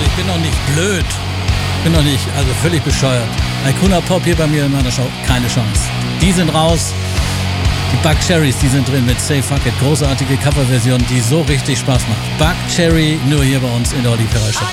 ich bin doch nicht blöd. Bin doch nicht, also völlig bescheuert. Icona Pop hier bei mir in meiner Show, keine Chance. Die sind raus. Die Buckcherrys, die sind drin mit Say Fuck It. Großartige Coverversion, die so richtig Spaß macht. Buckcherry nur hier bei uns in der Olli Ferrari Show.